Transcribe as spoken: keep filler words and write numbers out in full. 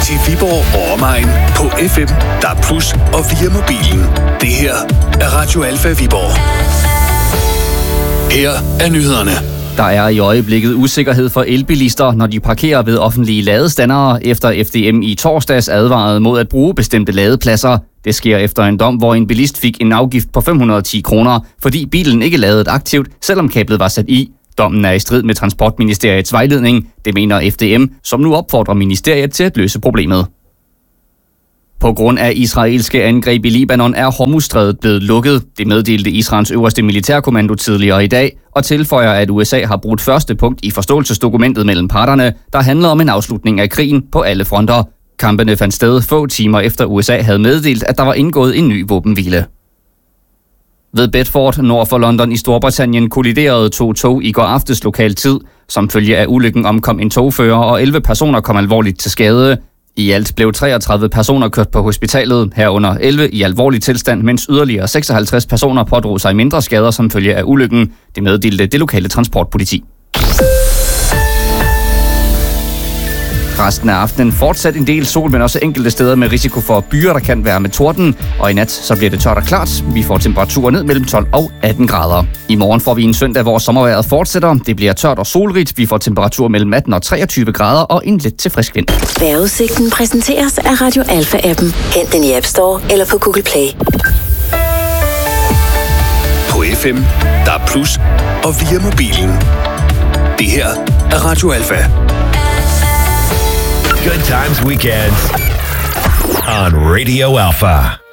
til Viborg og omegn på F M, D A B plus og via mobilen. Det her er Radio Alfa Viborg. Her er nyhederne. Der er i øjeblikket usikkerhed for elbilister, når de parkerer ved offentlige ladestandere, efter F D M i torsdags advarede mod at bruge bestemte ladepladser. Det sker efter en dom, hvor en bilist fik en afgift på fem hundrede og ti kroner, fordi bilen ikke ladede aktivt, selvom kablet var sat i. Dommen er i strid med Transportministeriets vejledning, det mener F D M, som nu opfordrer ministeriet til at løse problemet. På grund af israelske angreb i Libanon er Hormuzstrædet blevet lukket. Det meddelte Israels øverste militærkommando tidligere i dag, og tilføjer, at U S A har brugt første punkt i forståelsesdokumentet mellem parterne, der handler om en afslutning af krigen på alle fronter. Kampene fandt sted få timer efter U S A havde meddelt, at der var indgået en ny våbenhvile. Ved Bedford, nord for London i Storbritannien, kolliderede to tog i går aftes lokal tid. Som følge af ulykken omkom en togfører, og elleve personer kom alvorligt til skade. I alt blev treogtredive personer kørt på hospitalet, herunder elleve i alvorlig tilstand, mens yderligere seksoghalvtreds personer pådrog sig mindre skader som følge af ulykken. Det meddelte det lokale transportpoliti. Resten af aftenen fortsat en del sol, men også enkelte steder med risiko for byer, der kan være med torden. Og i nat så bliver det tørt og klart. Vi får temperaturer ned mellem tolv og atten grader. I morgen får vi en søndag, hvor sommervejret fortsætter. Det bliver tørt og solrigt. Vi får temperaturer mellem atten og treogtyve grader og en lidt til frisk vind. Vejrudsigten præsenteres af Radio Alfa-appen. Hent den i App Store eller på Google Play. På F M, D A B plus og via mobilen. Det her er Radio Alfa. Good times weekends on Radio Alpha.